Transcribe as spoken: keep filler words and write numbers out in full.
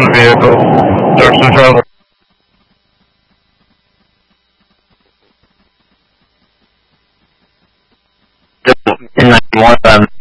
the vehicle. Direction travel. In like more than